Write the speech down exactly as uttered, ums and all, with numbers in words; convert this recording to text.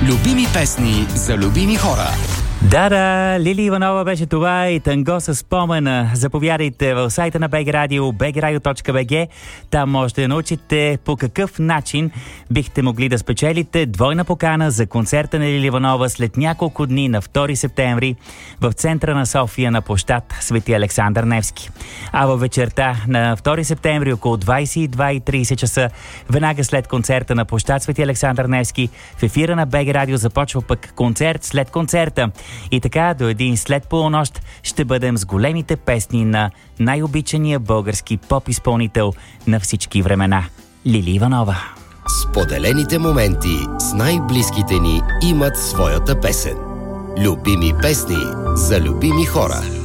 Любими песни за любими хора. Да-да, Лили Иванова беше това и танго с спомена. Заповядайте в сайта на БГ Радио, би джи радио точка би джи. Там можете да научите по какъв начин бихте могли да спечелите двойна покана за концерта на Лили Иванова след няколко дни на втори септември в центъра на София на площад Свети Александър Невски. А във вечерта на втори септември около двайсет и две и трийсет часа, веднага след концерта на площад Свети Александър Невски, в ефира на БГ Радио започва пък концерт след концерта. И така до един след полунощ ще бъдем с големите песни на най-обичания български поп-изпълнител на всички времена – Лили Иванова. Споделените моменти с най-близките ни имат своята песен. Любими песни за любими хора.